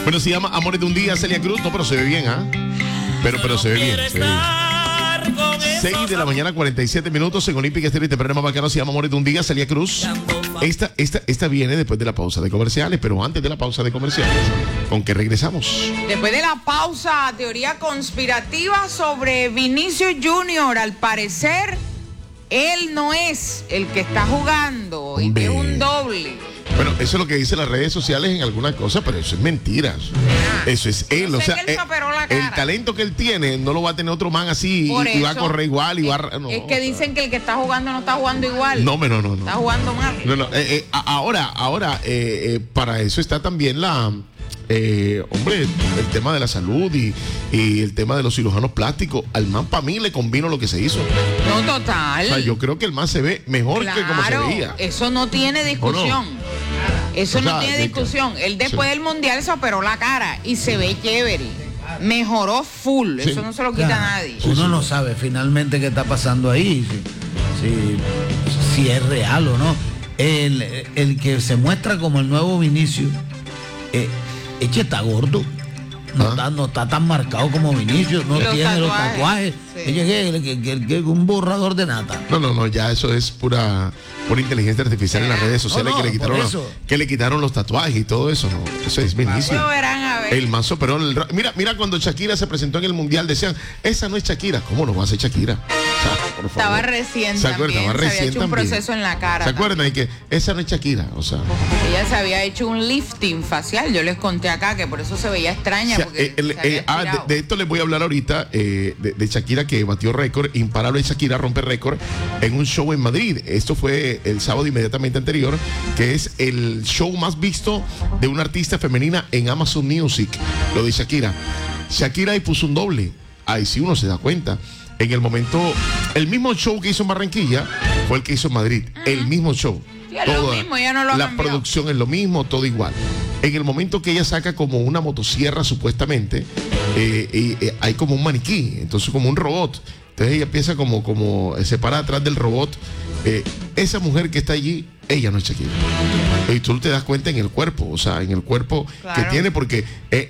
Bueno, se llama Amores de un Día, Celia Cruz. No, pero se ve bien, ¿ah? Pero se ve bien, se ve bien. 6 de la mañana, 47 minutos en Olímpica Estéreo. Este programa bacano se llama Amores de un Día, Celia Cruz. Esta viene después de la pausa de comerciales, pero antes de la pausa de comerciales, ¿con qué regresamos? Después de la pausa, teoría conspirativa sobre Vinicius Junior. Al parecer, él no es el que está jugando, y que es un doble. Bueno, eso es lo que dicen las redes sociales en algunas cosas, pero eso es mentira. Eso es él. O sea, el talento que él tiene no lo va a tener otro man así y va a correr igual. Es que dicen que el que está jugando no está jugando igual. No. Está jugando mal. Ahora, para eso está también el tema de la salud y el tema de los cirujanos plásticos. Al man, para mí, le convino lo que se hizo. No, total. O sea, yo creo que el man se ve mejor que como se veía. Eso no tiene discusión. Eso no tiene discusión. Él después del mundial se operó la cara y se ve chévere. Mejoró full. Eso no se lo quita a nadie. Uno no sabe finalmente qué está pasando ahí. Si es real o no. El que se muestra como el nuevo Vinicius, está gordo. No está tan marcado como Vinicius. No tiene los tatuajes. Sí. Es un borrador de nata. No, ya eso es pura inteligencia artificial en las redes sociales que le quitaron los tatuajes y todo eso. No, eso es Vinicius. El mazo, pero mira cuando Shakira se presentó en el mundial, decían, esa no es Shakira. ¿Cómo no va a ser Shakira? O sea, por favor. Estaba recién también. Se había hecho un proceso en la cara. ¿Se acuerdan? Y que esa no es Shakira. O sea, ella se había hecho un lifting facial. Yo les conté acá que por eso se veía extraña. O sea, de esto les voy a hablar ahorita, de Shakira, que batió récord, imparable. Shakira rompe récord en un show en Madrid. Esto fue el sábado inmediatamente anterior, que es el show más visto de una artista femenina en Amazon Music. Lo de Shakira ahí puso un doble. Ahí sí uno se da cuenta. En el momento, el mismo show que hizo en Barranquilla fue el que hizo en Madrid. El mismo show. Lo mismo, ya no lo la producción es lo mismo, todo igual. En el momento que ella saca como una motosierra, supuestamente, hay como un maniquí, entonces como un robot. Entonces ella empieza como se para atrás del robot. Esa mujer que está allí, ella no es Shakira. Y tú te das cuenta en el cuerpo, o sea, en el cuerpo que tiene, porque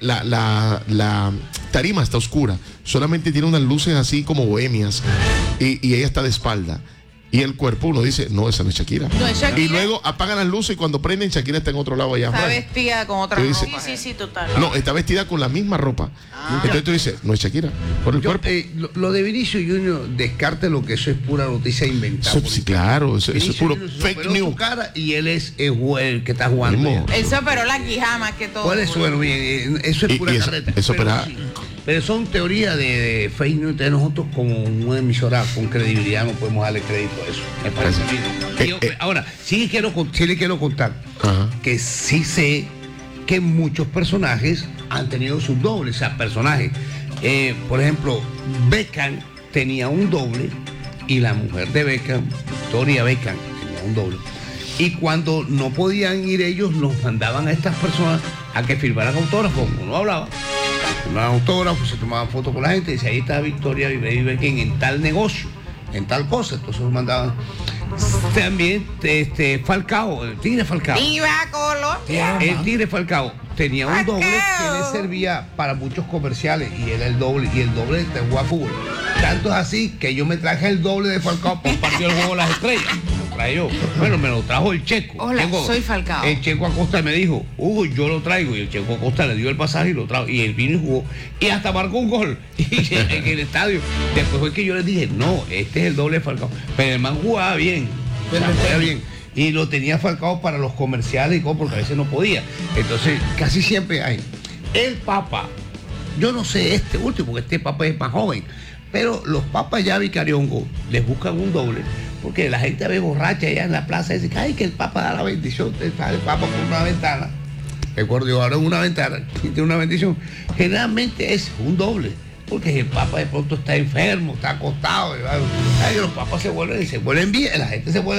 la tarima está oscura, solamente tiene unas luces así como bohemias, y ella está de espalda. Y el cuerpo, uno dice, no, esa no es Shakira. No es Shakira. Y luego apagan las luces y cuando prenden, Shakira está en otro lado allá. Está vestida con otra ropa. Sí, total. No, está vestida con la misma ropa. Entonces tú dices, no es Shakira, por el cuerpo. Lo de Vinicius Junior, descarte lo que eso es pura noticia inventada. Sí, claro, eso es puro fake news. Cara y él es el que está jugando. Él se operó la quijada más que todo. ¿Cuál es su bien? Eso es pura carreta. Pero son teorías de fake news. De nosotros, como una emisora con credibilidad, no podemos darle crédito a eso. Me parece bien. Ahora, sí le quiero contar que sí sé que muchos personajes han tenido sus dobles, o sea, personajes. Por ejemplo, Beckham tenía un doble y la mujer de Beckham, Victoria Beckham, tenía un doble. Y cuando no podían ir ellos, nos mandaban a estas personas a que firmaran autógrafos. Uno hablaba, firmaban autógrafos, se tomaban fotos con la gente y dice, ahí está Victoria Beckham en tal negocio, en tal cosa. Entonces nos mandaban. También Falcao, el Tigre Falcao. El Tigre Falcao tenía un doble que le servía para muchos comerciales y era el doble, y el doble de jugar fútbol. Tanto es así que yo me traje el doble de Falcao por partido del Juego de las Estrellas. Bueno, me lo trajo el Checo. Hola, soy Falcao. El Checo Acosta me dijo, Hugo, yo lo traigo. Y el Checo Acosta le dio el pasaje y lo trajo. Y él vino y jugó. Y hasta marcó un gol en el estadio. Después fue que yo les dije, no, este es el doble de Falcao. Pero el man jugaba bien. Jugaba bien. Y lo tenía Falcao para los comerciales y cosas, porque a veces no podía. Entonces, casi siempre hay. El Papa, yo no sé este último, porque este Papa es más joven. Pero los papas ya Vicariongo les buscan un doble, porque la gente ve borracha allá en la plaza y dice, ay, que el Papa da la bendición, el Papa por una ventana. Recuerdo, yo ahora en una ventana, tiene una bendición. Generalmente es un doble, porque el Papa de pronto está enfermo, está acostado. Ay, los papas se vuelven bien, la gente se vuelve